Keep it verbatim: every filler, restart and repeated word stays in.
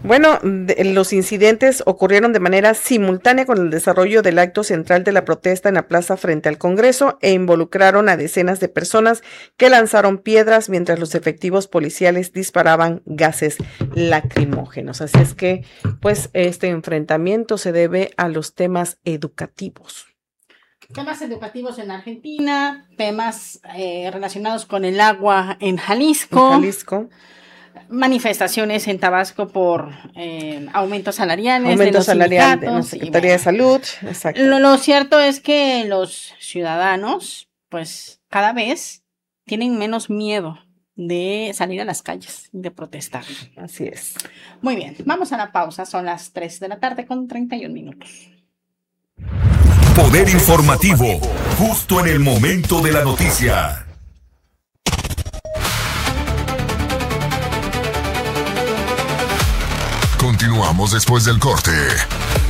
Bueno, de, los incidentes ocurrieron de manera simultánea con el desarrollo del acto central de la protesta en la plaza frente al Congreso e involucraron a decenas de personas que lanzaron piedras mientras los efectivos policiales disparaban gases lacrimógenos. Así es que, pues, este enfrentamiento se debe a los temas educativos. Temas educativos en Argentina, temas eh, relacionados con el agua en Jalisco. En Jalisco. Manifestaciones en Tabasco por eh, aumentos salariales. Aumento de los salarial de la Secretaría de Salud. Exacto. Lo, lo cierto es que los ciudadanos, pues, cada vez tienen menos miedo de salir a las calles, de protestar. Así es. Muy bien, vamos a la pausa. Son las tres de la tarde con treinta y un minutos. Poder informativo, justo en el momento de la noticia. Continuamos después del corte.